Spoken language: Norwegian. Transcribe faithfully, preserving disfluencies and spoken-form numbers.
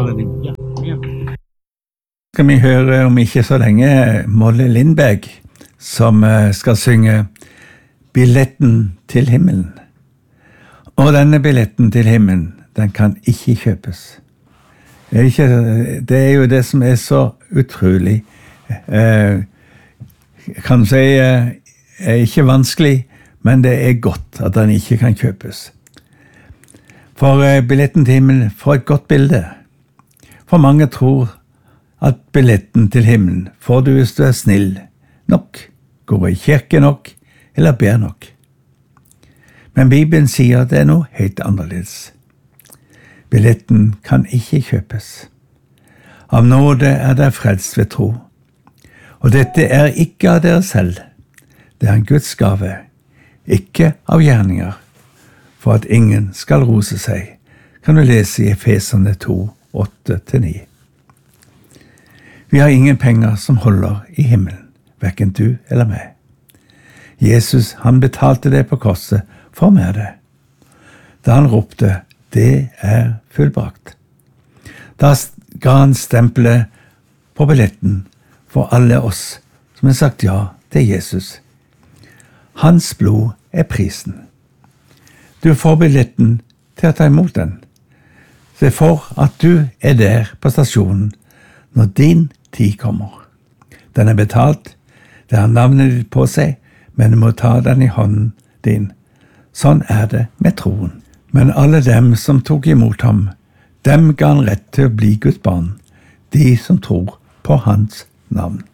Halleluja. Skal vi høre om ikke så lenge Molly Lindberg, som skal synge Billetten til himmelen. Og denne billetten til himmelen, den kan ikke kjøpes. Det er, ikke, det er jo det som er så utrolig. Eh, kan si, eh, er ikke vanskelig, men det er godt at den ikke kan kjøpes. For eh, billetten til himmelen får et godt bilde. For mange tror at billetten til himmelen får du hvis du er snill nok, går i kirke nok, eller ber nok. Men Bibelen sier at det er noe helt annerledes. Billetten kan ikke kjøpes. Av nåde er det frelst ved tro. Og dette er ikke av dere selv. Det er en Guds gave, ikke av gjerninger, for at ingen skal rose seg, kan du lese i Efeserne to, åtte til ni. Vi har ingen penger som holder i himmelen, hverken du eller meg. Jesus, han betalte det på korset for meg det. Da han ropte, det er fullbrakt. Da ga han stempelet på billetten for alle oss som har sagt ja til Jesus. Hans blod er prisen. Du får billetten til å ta imot den. Se for at du er der på stasjonen når din tid kommer. Den er betalt, det har navnet ditt på seg, men du må ta den i hånden din. Sånn er det med troen. Men alle dem som tok imot ham, dem ga han rett til å bli Guds barn, de som tror på hans navn.